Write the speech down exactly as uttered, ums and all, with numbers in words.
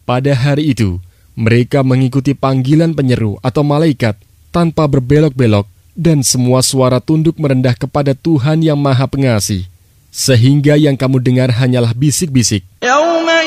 Pada hari itu, mereka mengikuti panggilan penyeru atau malaikat tanpa berbelok-belok, dan semua suara tunduk merendah kepada Tuhan yang Maha Pengasih, sehingga yang kamu dengar hanyalah bisik-bisik.